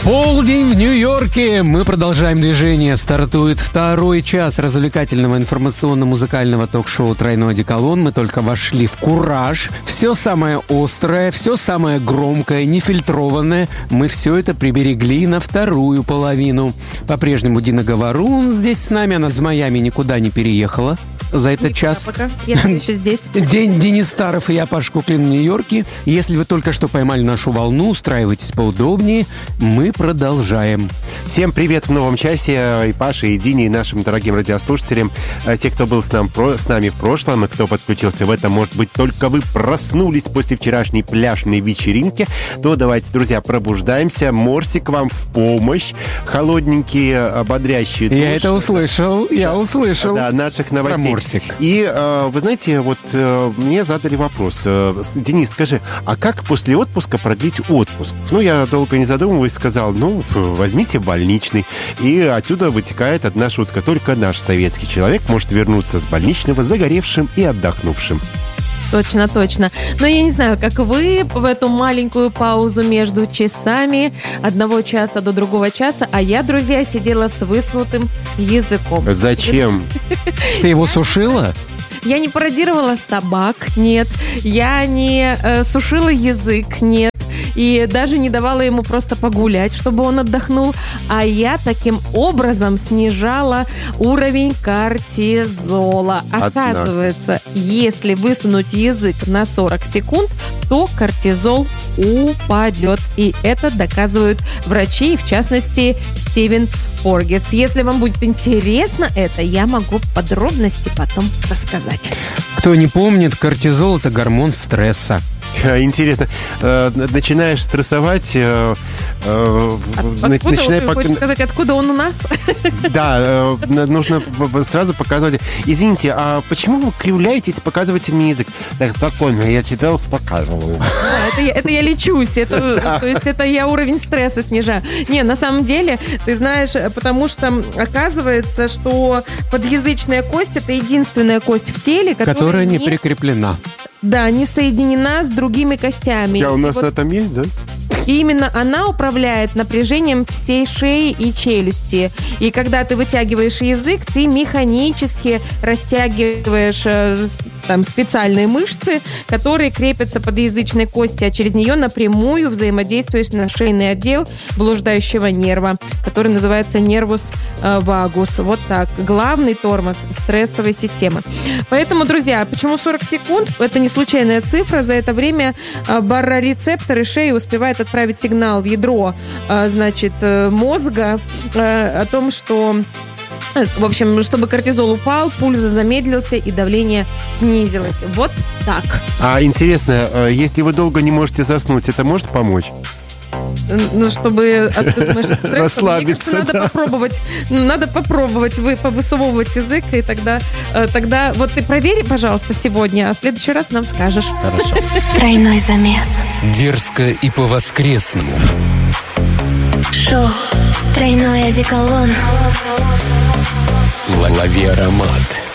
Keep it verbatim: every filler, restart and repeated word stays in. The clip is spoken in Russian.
Полдень в Нью-Йорке. Мы продолжаем движение. Стартует второй час развлекательного информационно-музыкального ток-шоу «Тройной одеколон». Мы только вошли в кураж. Все самое острое, все самое громкое, нефильтрованное. Мы все это приберегли на вторую половину. По-прежнему Дина Говорун здесь с нами. Она с Майами никуда не переехала за этот Никуда час. Пока. Я еще здесь. День Денис Старов и я, Паш Куклин, в Нью-Йорке. Если вы только что поймали нашу волну, устраивайтесь поудобнее. Мы продолжаем. Всем привет в новом часе. И Паше, и Дине, и нашим дорогим радиослушателям. Те, кто был с, нам, с нами в прошлом, и кто подключился в это, может быть, только вы проснулись после вчерашней пляжной вечеринки, то давайте, друзья, пробуждаемся. Морсик вам в помощь. Холодненькие, ободрящие души. Я это услышал, я услышал. Да, наших новостей. И, э, вы знаете, вот э, мне задали вопрос. Э, Денис, скажи, а как после отпуска продлить отпуск? Ну, я долго не задумываясь сказал, ну, возьмите больничный. И отсюда вытекает одна шутка. Только наш советский человек может вернуться с больничного загоревшим и отдохнувшим. Точно, точно. Но я не знаю, как вы в эту маленькую паузу между часами, одного часа до другого часа, а я, друзья, сидела с высунутым языком. Зачем? Ты его сушила? Я не пародировала собак, нет. Я не э, сушила язык, нет. И даже не давала ему просто погулять, чтобы он отдохнул. А я таким образом снижала уровень кортизола. Оказывается, если высунуть язык на сорок секунд, то кортизол упадет. И это доказывают врачи, и в частности Стивен Поргес. Если вам будет интересно это, я могу подробности потом рассказать. Кто не помнит, кортизол – это гормон стресса. Интересно. Начинаешь стрессовать... Откуда начиная ты пок... хочешь сказать, откуда он у нас? Да, нужно сразу показывать. Извините, а почему вы кривляетесь, показываете мне язык? Так, спокойно, я тебя успокаиваю. Да, это, я, это я лечусь. Это, да. То есть это я уровень стресса снижаю. Не, на самом деле, ты знаешь, потому что оказывается, что подъязычная кость – это единственная кость в теле, которая, которая не не прикреплена. Да, не соединена с другими костями. А у нас вот, на этом есть, да? И именно она управляет напряжением всей шеи и челюсти. И когда ты вытягиваешь язык, ты механически растягиваешь там специальные мышцы, которые крепятся под язычной кости, а через нее напрямую взаимодействуешь на шейный отдел блуждающего нерва, который называется нервус вагус. Вот так. Главный тормоз стрессовой системы. Поэтому, друзья, почему сорок секунд? Это не случайная цифра. За это время барорецепторы шеи успевают отправить сигнал в ядро, значит, мозга о том, что... В общем, чтобы кортизол упал, пульс замедлился и давление снизилось. Вот так. А интересно, если вы долго не можете заснуть, это может помочь? Ну, чтобы от стресса, расслабиться, мне кажется, да. надо попробовать, надо попробовать вы, повысовывать язык, и тогда, тогда вот ты проверь, пожалуйста, сегодня, а в следующий раз нам скажешь. Хорошо. Тройной замес. Дерзко и по-воскресному. Шоу «Тройной одеколон». Лови аромат.